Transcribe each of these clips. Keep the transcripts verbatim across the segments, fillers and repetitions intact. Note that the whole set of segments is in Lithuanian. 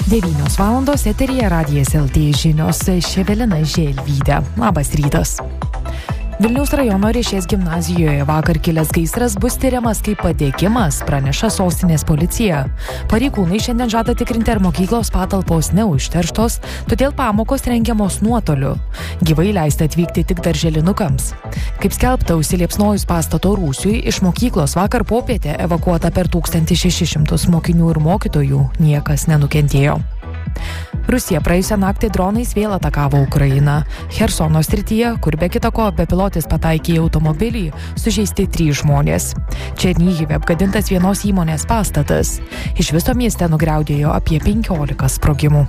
devynios valandos eteryje Radijas L T žinios, Ševelina Želvytė. Labas rytas. Vilniaus rajono Riešės gimnazijoje vakar kilęs gaisras bus tyriamas kaip padegimas, praneša sostinės policija. Pareigūnai šiandien žada tikrinti, ar mokyklos patalpos neužterštos, todėl pamokos rengiamos nuotoliu. Gyvai leista atvykti tik darželinukams. Kaip skelbta, užsiliepsnojus pastato rūsiui, iš mokyklos vakar popietę evakuota per tūkstantį šešis šimtus mokinių ir mokytojų, niekas nenukentėjo. Rusija praėjusią naktį dronais vėl atakavo Ukrainą. Chersono srityje, kur be kita ko bepilotis pataikė į automobilį, sužeisti trys žmonės. Černyhive apgadintas vienos įmonės pastatas. Iš viso mieste nugriaudėjo apie penkiolika sprogimų.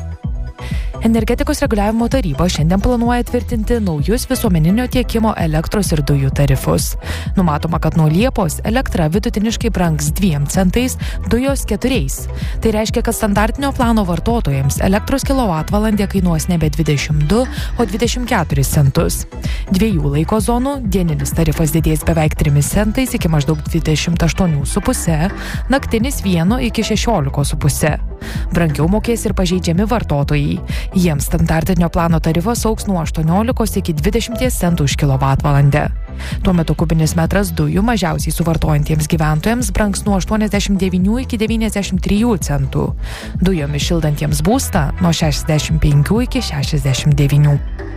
Energetikos reguliavimo taryba šiandien planuoja tvirtinti naujus visuomeninio tiekimo elektros ir dujų tarifus. Numatoma, kad nuo Liepos elektra vidutiniškai brangs dviem centais, dujos keturiais. Tai reiškia, kad standartinio plano vartotojams elektros kilovatvalandė kainuos nebe dvidešimt du, o dvidešimt keturis centus. Dviejų laiko zonų dieninis tarifas didės beveik trimis centais iki maždaug dvidešimt aštuonių su puse, naktinis vienu iki šešiolikos su puse. Brangiau mokės ir pažeidžiami vartotojai. Jiems standartinio plano tarifas augs nuo aštuoniolikos iki dvidešimt centų už kilovatvalandę. Tuo metu kubinis metras dujų mažiausiai suvartojantiems gyventojams brangs nuo aštuoniasdešimt devynių iki devyniasdešimt trijų centų. Dujomis šildantiems būstą nuo šešiasdešimt penkių iki šešiasdešimt devynių.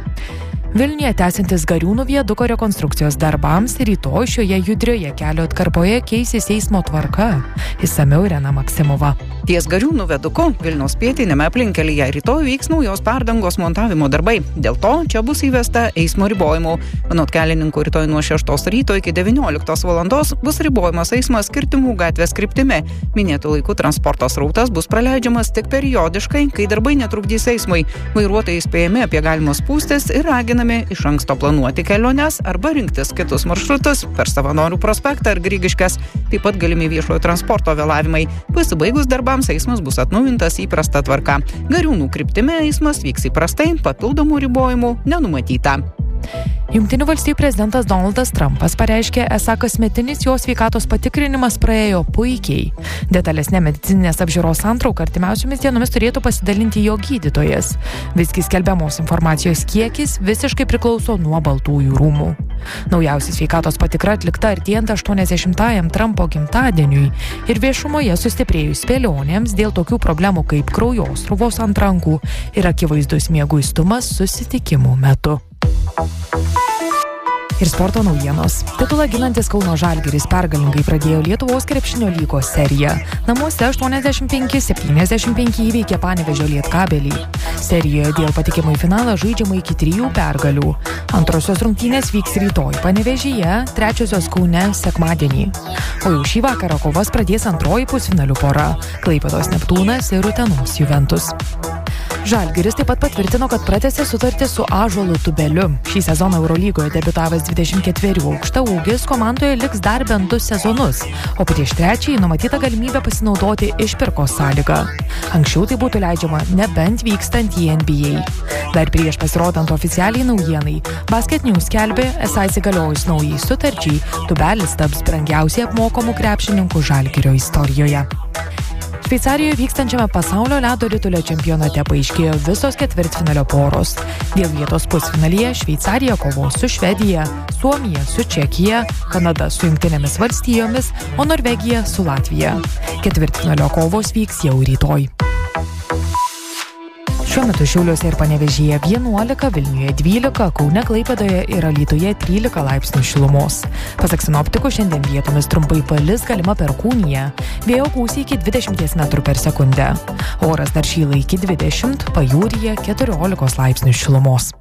Vilniuje tęsiantis Gariūnų viaduko rekonstrukcijos darbams, rytoj šioje judrioje kelio atkarpoje keisis eismo tvarka. Išsamiau Irena Maksimova. Ties Gariūnų viaduku Vilniaus pietiniame aplinkelyje rytoj vyks naujos perdangos montavimo darbai. Dėl to čia bus įvesta eismo ribojimų. Anot kelininkų, rytoj nuo šeštos ryto iki devynioliktos valandos bus ribojamas eismas Kirtimų gatvės kryptimi. Minėtų laikų transporto srautas bus praleidžiamas tik periodiškai, kai darbai netrukdys eismui. Vairuotojai įspėjami apie galimas spūstis ir raginami iš anksto planuoti keliones arba rinktis kitus maršrutus per Savanorių prospektą ar Grigiškes. Taip pat galimi viešojo transporto vėlavimai. Pasibaigus darbams eismas bus atnaujintas įprasta tvarka. Gariūnų kryptimi eismas vyks įprastai, papildomų ribojimų nenumatyta. Jungtinių valstijų prezidentas Donaldas Trumpas pareiškė, esą kasmetinis jo sveikatos patikrinimas praėjo puikiai. Detalesnė medicininės apžiūros santrauka artimiausiomis dienomis turėtų pasidalinti jo gydytojas. Visgi skelbiamos informacijos kiekis visiškai priklauso nuo Baltųjų rūmų. Naujausia sveikatos patikra atlikta artėjant aštuoniasdešimtajam Trumpo gimtadieniui ir viešumoje sustiprėjus spėlionėms dėl tokių problemų kaip kraujosruvos ant rankų ir akivaizdus mieguistumas susitikimų metu. Ir sporto naujienos. Titulą ginantis Kauno Žalgiris pergalingai pradėjo Lietuvos krepšinio lygos seriją. Namuose aštuoniasdešimt penki septyniasdešimt penki įveikė Panevėžio Lietkabelį. Serijoje dėl patekimo į finalą žaidžiama iki trijų pergalių. Antrosios rungtynės vyks rytoj Panevėžyje, trečiosios Kaune sekmadienį. O jau šį vakarą kovas pradės antroji pusfinalių pora – Klaipėdos Neptūnas ir Utenos Juventus. Žalgiris taip pat patvirtino, kad pratęsė sutartį su Ąžuolu Tubeliu. Šį sezoną Eurolygoje debiutavęs dvidešimt ketverių aukštaūgis komandoje liks dar bent du sezonus, o prieš trečiąjį numatyta galimybė pasinaudoti išpirkos sąlygą. Anksčiau tai būtų leidžiama nebent vykstant į N B A. Dar prieš pasirodant oficialiai naujienai, Basket News skelbė, esą įsigaliojus naujai sutarčiai, Tubelis taps brangiausiai apmokomų krepšininkų Žalgirio istorijoje. Šveicarijoje vykstančiame pasaulio ledo ritulio čempionate paaiškėjo visos ketvirtfinalio poros. Dėl vietos pusfinalyje Šveicarija kovos su Švedija, Suomija su Čekija, Kanada su Jungtinėmis valstijomis, o Norvegija su Latvija. Ketvirtfinalio kovos vyks jau rytoj. Šiuo metu Šiauliuose ir Panevėžyje vienuolika, Vilniuje dvylika, Kaune, Klaipėdoje ir Alytuje trylika laipsnių šilumos. Pasak sinoptikų, šiandien vietomis trumpai palis, galima perkūnija. Vėjo gūsiai iki dvidešimt metrų per sekundę. Oras dar šyla iki dvidešimt, pajūryje keturiolika laipsnių šilumos.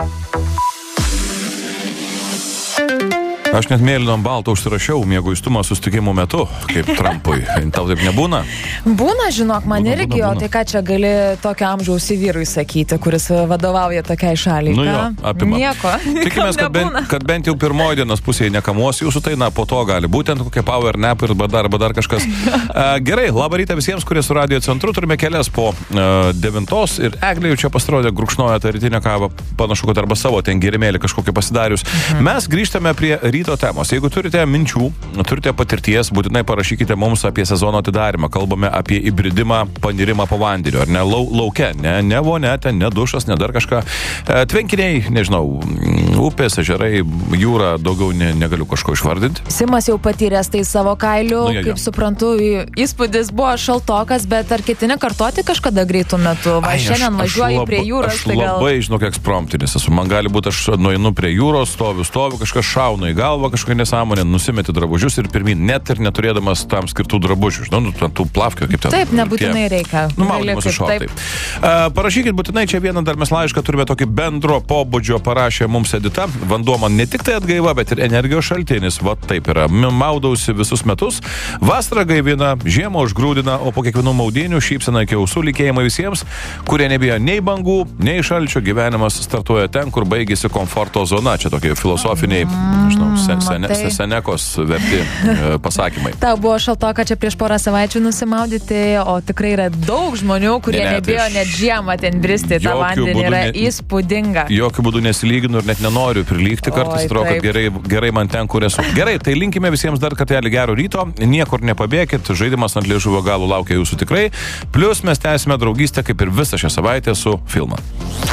Aš net mėlynom balto užsirašiau mieguistumą susitikimų metu, kaip Trumpui. Tau taip nebūna? Būna, žinok, man būna, irgi, būna, o tai ką čia gali tokio amžiaus vyrui sakyti, kuris vadovauja tokiai šaliai? Nu jo, apima. Nieko. Tikimės, kad bent, kad bent jau pirmoji dienos pusėje nekamuos jūsų, tai na, po to gali būtent kokie power nap ir dar, dar kažkas. Uh, gerai, labą rytą visiems, kurie su radio centru. Turime kelias po uh, devintos ir Eglė jau čia pasirodė gurkšnoja tą rytinę kavą, panašu, kad arba savo ten gėrimėlį kažkokį pasidarius. Mhm. Mes grįžtame prie ryto temos. Jeigu turite minčių, turite patirties, būtinai parašykite mums apie sezono atidarimą. Kalbame apie įbridimą, panirimą po vandeniu, ar ne lau, lauke, ne, ne vonė, ten, ne dušas, ne dar kažką. E, tvenkiniai, nežinau, upės, ežerai, jūra, daugiau ne, negaliu kažko išvardinti. Simas jau patyręs tai savo kailiu, Nu, jo, jo. kaip suprantu, įspūdis buvo šaltokas, bet ar ketini kartoti kažkada greitų metų? Va, Ai, aš- šiandien aš važiuoji lab- prie jūros, Aš tai gal... labai, žinok, ekspromtinis esu. Man gali būti, aš nueinu prie jūros, stoviu, stoviu, kažkas šauna į galvą, kažkokia nesąmonė, nusimeti drabužius ir pirmin, net ir neturėdamas tam skirtų drabužių. Žinau, nu, tų plavkių, kaip ten. Taip, nebūtinai tie- reikia. Nu, Gali maudymas kaip iš šortai. taip. Uh, parašykit būtinai, čia vieną dar mes laišką turime tokį bendro pobūdžio, parašė mums Edita. Vanduo man ne tik tai atgaiva, bet ir energijos šaltinis. Va taip yra. Maudausi visus metus. Vasarą gaivina, žiemą užgrūdina, o po kiekvienų maudynių šypsena iki ausų, linkėjimai visiems, kurie nebijo nei bangų, nei šalčio. Gyvenimas startuoja ten, kur baigėsi komforto zona. Čia tokie filosofiniai, nežinau, sen, sen, matai. senekos verti e, pasakymai. Tau buvo šaltoka čia prieš porą savaičių nusimaudyti, o tikrai yra daug žmonių, kurie Ne, ne, nebijo tai aš- net žiemą ten bristi. Ta Jokiu vandenį būdu yra ne- įspūdinga. Jokių būdų nesilyginu ir net nenoriu prilygti kartais, Oi, atrodo, kad taip. gerai, gerai man ten, kur esu. Gerai, tai linkime visiems dar kartelį gero ryto, niekur nepabėkit, žaidimas ant liežuvio galų laukia jūsų tikrai, plus mes tęsime draugystę kaip ir visą šią savaitę su filmu.